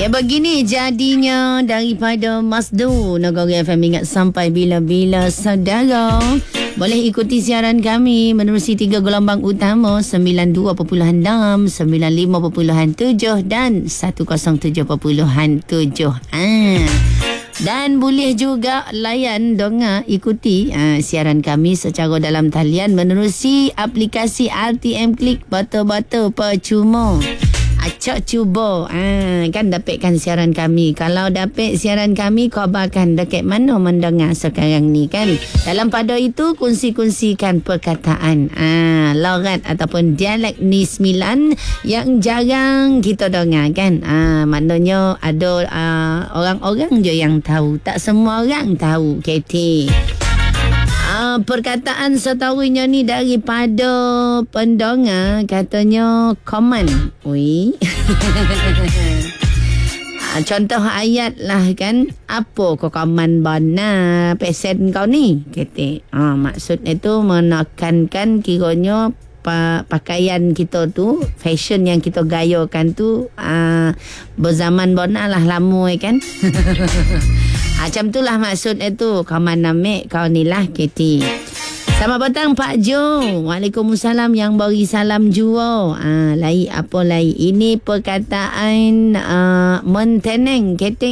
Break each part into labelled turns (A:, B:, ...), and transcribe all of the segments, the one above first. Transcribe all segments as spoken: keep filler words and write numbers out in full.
A: Eh begini jadinya daripada Masdu Negara F M ingat sampai bila-bila saudara. Boleh ikuti siaran kami menerusi tiga gelombang utama sembilan puluh dua perpuluhan enam, sembilan puluh lima perpuluhan tujuh dan seratus tujuh perpuluhan tujuh. Ah. Dan boleh juga layan dengar ikuti uh, siaran kami secara dalam talian menerusi aplikasi R T M Klik bata-bata percuma. Acak cuba ah, kan dapatkan siaran kami. Kalau dapat siaran kami, khabarkan dekat mana mendengar sekarang ni kan. Dalam pada itu kongsi-kongsikan perkataan ah, logat ataupun dialek ni sembilan yang jarang kita dengar kan. Ah, maknanya ada ah, orang-orang je yang tahu, tak semua orang tahu. K T Uh, perkataan setahunya ni daripada pendengar, katanya komen. Ui. uh, contoh ayat lah kan. Apa kau komen bana pesen kau ni? Kata. Uh, maksudnya tu menekankan kiranya pa, pakaian kita tu, fashion yang kita gayakan tu uh, berzaman bona lah lama kan. Macam itulah maksudnya tu. Kau mana mek, kau ni lah K T. Selamat petang Pak Jo. Waalaikumsalam yang beri salam jua. Ah, lai apa lai? Ini perkataan uh, menteneng K T.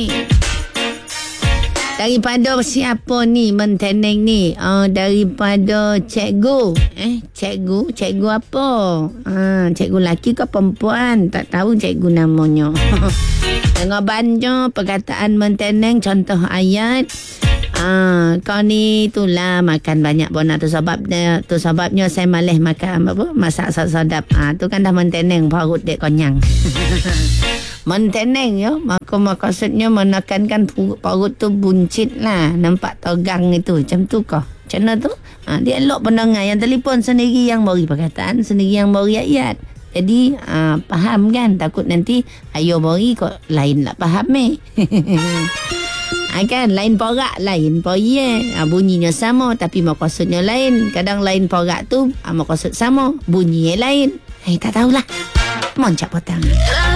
A: Daripada siapa ni menteneng ni? Uh, daripada cikgu. Eh, cikgu? Cikgu apa? Ah, cikgu lelaki ke perempuan? Tak tahu cikgu namanya. Dengar banyak perkataan menteneng, contoh ayat. Ah, kau ni itulah makan banyak bona tu sebabnya tu sebabnya saya malas makan apa masak sedap. Ah, tu kan dah menteneng perut dek konyang. Menteneng ya, maka maksudnya menekankan perut tu buncit lah, nampak tegang itu. Macam tu kah? Macam mana tu? Ah, dia elok pendengar yang telefon sendiri yang beri perkataan, sendiri yang beri ayat. Jadi uh, faham kan? Takut nanti ayo bori kok lain lah faham eh. Ha, kan lain porak lain poye. Ha, bunyinya sama tapi maksudnya lain. Kadang lain porak tu ha, maksud sama, bunyinya lain. Eh tak tahulah. Moncak petang.